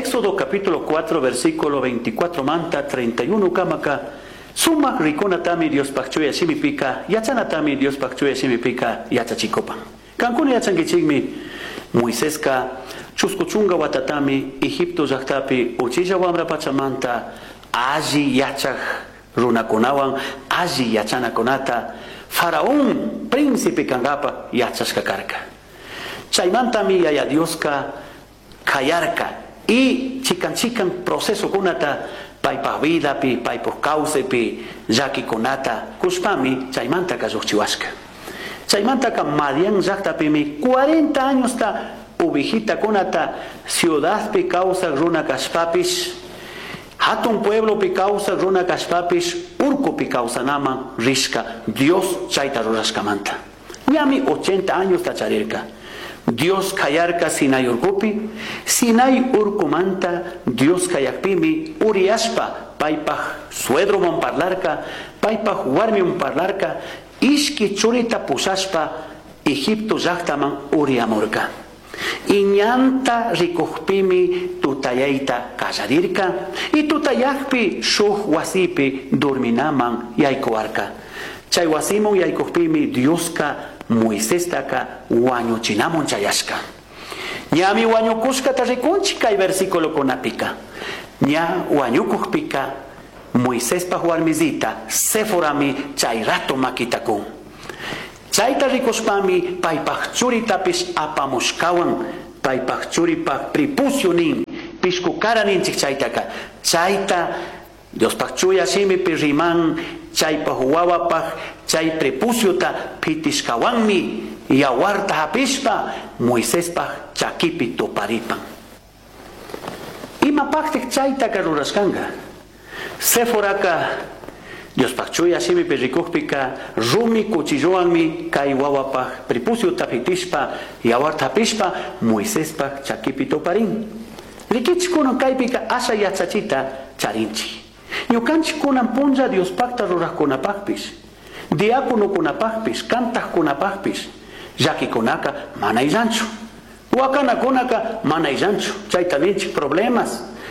Éxodo capítulo 4, versículo 24 manta 31 kamaka. Sumak rikonatami Dios pakchuya simipika, yachanatami Dios pakchuya simipika, yachachikopan. Cancún yachangichigmi, Moiseska, chuskuchunga watatami, Egipto llaqtapi, uchilla wamra pachamanta, alli yachaj runakunawan, alli yachanakunata, Faraón, príncipe kangapa, yachashkakarka. Chaymantami yaya Dioska, kayarka, y chican proceso kunata, paipa vida pi, paipo cauce pi, yaki konata, kuspami, chaymanta kazuchiwaska. Chaymanta ka Madian llaqtapi mi 40 años ta ubijita konata, ciudad pi causa runa kaspapis, hatun pueblo pi causa runa kaspapis, urco pi causa nama, risca, Dios chaita ruraskamanta. Yami 80 años ta charirka. Dios kayarka sinay urkupi, sinay urkumanta, Dios kayakpimi, uriaspa, paipaj suedromon parlarka, paipaj warmion parlarka, ishki churita pusaspa, Egipto llaqtaman uriamurka. Iñanta rikuqpimi tutayaita kallarirka, y tutayakpi shuq wasipi durminaman yaykuwarka. Chay wasimon yaykuqpimi Dioska Moisés taka wañuchinamun chayashka. Ñami wañukushka tarikunchi kay versículo kunapika. Ña wañukuqpika Moisés pa warmizita Seforami chay rato makitakun. Chayta rikushpami paypaq churitapis apamushkawan, paypaq churipa pripucio nin pishkukara ninchik chaytaka. Chayta Diospaq chuya simi piriman chaypaq wawapaq chay prepuciota pitishkawanmi yawarta hapishpa Moisespaq chakipi toparipan. Imapaqtik chayta karurashkanga. Seforaka Diospaq chuya simi pirikuqpika rumi kuchilluwanmi kay wawapaq prepuciota pitishpa yawarta hapishpa Moisespaq chakipi toparin. Rikichikunan kaypika asha yachachita charinchi. Ñukanchik kunan punlla Diospaqta ruraqkunapaqpis, diaconokunapaqpis, kantaqkunapaqpis, llakikunaka mana illanchu, wakanakunaka mana illanchu, chayta ninchik problemas.